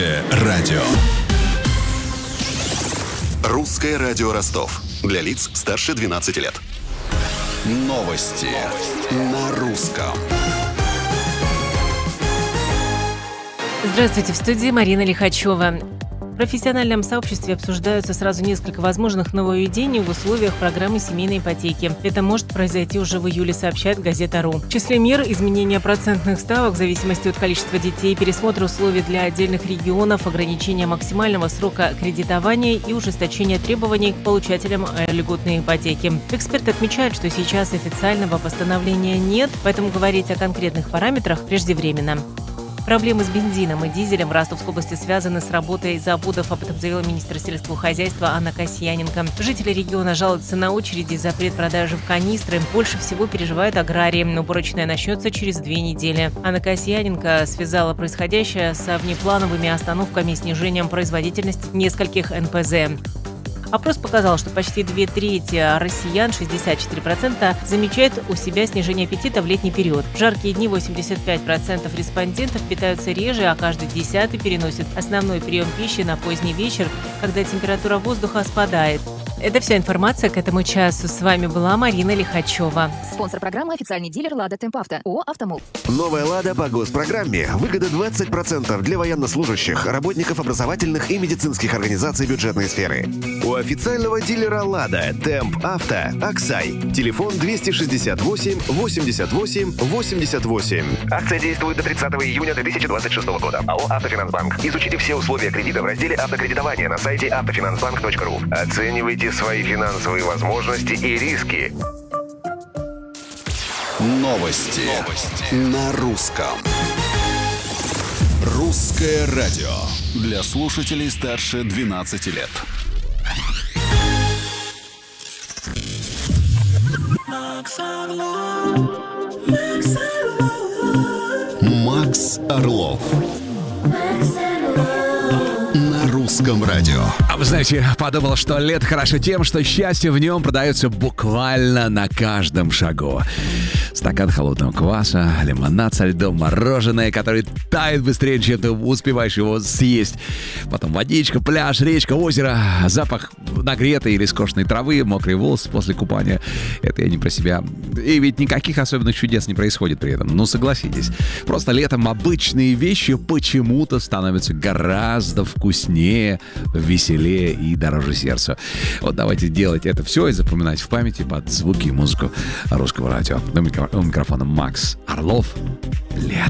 Радио. Русское радио Ростов. Для лиц старше 12 лет. Новости на русском. Здравствуйте, в студии Марина Лихачева. В профессиональном сообществе обсуждаются сразу несколько возможных нововведений в условиях программы семейной ипотеки. Это может произойти уже в июле, сообщает газета.ру. В числе мер изменения процентных ставок в зависимости от количества детей, пересмотр условий для отдельных регионов, ограничение максимального срока кредитования и ужесточение требований к получателям льготной ипотеки. Эксперты отмечают, что сейчас официального постановления нет, поэтому говорить о конкретных параметрах преждевременно. Проблемы с бензином и дизелем в Ростовской области связаны с работой заводов, об этом заявила министр сельского хозяйства Анна Касьяненко. Жители региона жалуются на очереди и запрет продажи в канистры. Больше всего переживают аграрии. Уборочная начнется через 2 недели. Анна Касьяненко связала происходящее с внеплановыми остановками и снижением производительности нескольких НПЗ. Опрос показал, что почти 2/3 россиян, 64%, замечают у себя снижение аппетита в летний период. В жаркие дни 85% респондентов питаются реже, а каждый 10-й переносит основной прием пищи на поздний вечер, когда температура воздуха спадает. Это вся информация к этому часу. С вами была Марина Лихачева. Спонсор программы — официальный дилер «Лада Темп-Авто» ООО «Автомол». Новая «Лада» по госпрограмме. Выгода 20% для военнослужащих, работников образовательных и медицинских организаций бюджетной сферы. У официального дилера «Лада» Темп-Авто Аксай. Телефон 268 88 88. Акция действует до 30 июня 2026 года. АО «Автофинансбанк». Изучите все условия кредита в разделе «Автокредитование» на сайте автофинансбанк.ру. Оценивайте свои финансовые возможности и риски. Новости на русском. Русское радио. Для слушателей старше 12 лет. Макс Орлов. На русском радио. А вы знаете, подумал, что лето хорошо тем, что счастье в нем продается буквально на каждом шагу. Стакан холодного кваса, лимонад со льдом, мороженое, которое тает быстрее, чем ты успеваешь его съесть. Потом водичка, пляж, речка, озеро, запах нагретой или скошенной травы, мокрые волосы после купания. Это я не про себя. И ведь никаких особенных чудес не происходит при этом. Ну, согласитесь. Просто летом обычные вещи почему-то становятся гораздо вкуснее, веселее и дороже сердцу. Вот давайте делать это все и запоминать в памяти под звуки и музыку русского радио. У микрофона Макс Орлов. Лето.